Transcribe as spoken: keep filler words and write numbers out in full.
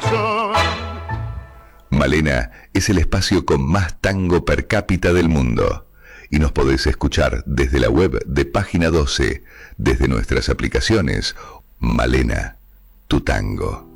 corazón. Malena es el espacio con más tango per cápita del mundo. Y nos podés escuchar desde la web de Página doce, desde nuestras aplicaciones. Malena, tu tango.